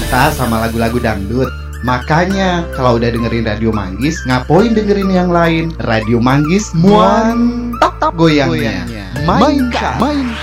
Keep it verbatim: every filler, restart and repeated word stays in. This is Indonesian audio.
terbiasa sama lagu-lagu dangdut. Makanya kalau udah dengerin Radio Manggis, ngapain dengerin yang lain? Radio Manggis mantap goyangnya. Mainkan.